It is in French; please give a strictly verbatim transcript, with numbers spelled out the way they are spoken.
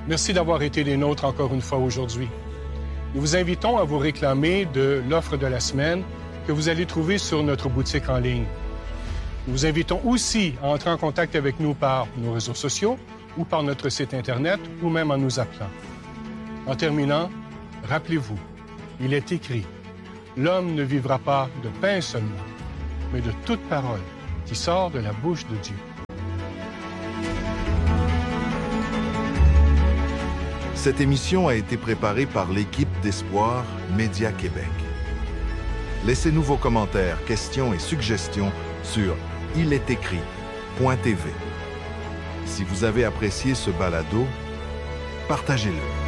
Merci d'avoir été les nôtres encore une fois aujourd'hui. Nous vous invitons à vous réclamer de l'offre de la semaine que vous allez trouver sur notre boutique en ligne. Nous vous invitons aussi à entrer en contact avec nous par nos réseaux sociaux ou par notre site Internet ou même en nous appelant. En terminant, rappelez-vous, il est écrit, « L'homme ne vivra pas de pain seulement, mais de toute parole qui sort de la bouche de Dieu. » Cette émission a été préparée par l'équipe d'Espoir Média Québec. Laissez-nous vos commentaires, questions et suggestions sur il est écrit point t v. Si vous avez apprécié ce balado, partagez-le.